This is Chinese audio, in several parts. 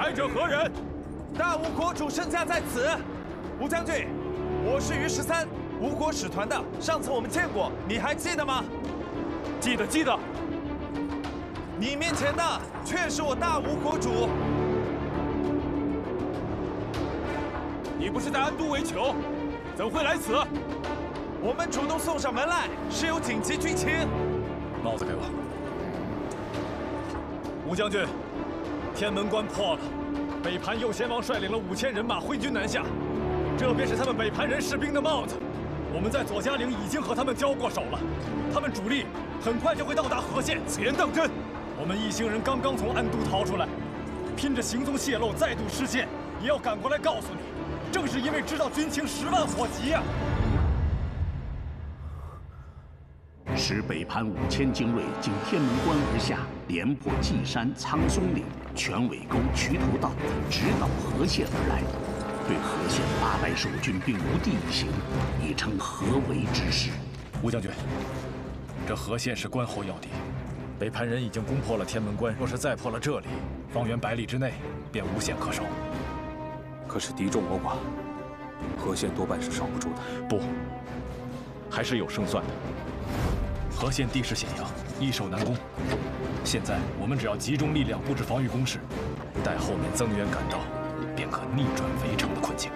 来者何人？ 大吴国主圣驾在此。吴将军，我是于13，吴国使团的。上次我们见过，你还记得吗？ 记得。 你面前的却是我大吴国主。 你不是在安都为囚，怎会来此？ 我们主动送上门来，是有紧急军情。 帽子给我。吴将军，天门关破了，北盘右贤王率领了5000人马挥军南下，这便是他们北盘人士兵的帽子。我们在左嘉陵已经和他们交过手了，他们主力很快就会到达河县。此言当真？我们一行人刚刚从安都逃出来，拼着行踪泄露，再度失陷，也要赶过来告诉你。正是因为知道军情10万火急呀！ 使北盘5000精锐经天门关而下，连破稷山、苍松岭、犬尾沟、渠头道，直捣河县而来，对河县800守军并无地一行，已成合围之势。 吴将军，这河县是关侯要地，北盘人已经攻破了天门关，若是再破了这里，方圆100里之内便无险可守。 可是敌众我寡，河县多半是守不住的。 不，还是有胜算的。河县地势险要，易守难攻。现在我们只要集中力量布置防御工事，待后面增援赶到，便可逆转围城的困境。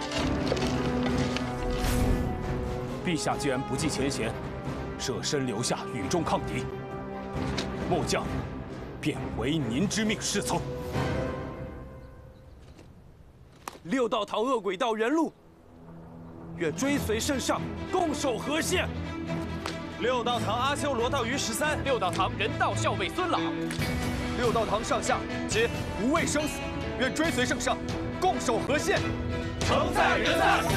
陛下既然不计前嫌，舍身留下与众抗敌，末将便违您之命是从。6道堂恶鬼道原路，愿追随圣上，共守河县。 6道堂阿修罗道于13， 6道堂人道校尉孙朗 ，6道堂上下皆不畏生死，愿追随圣上，共守河县。 诚在人在。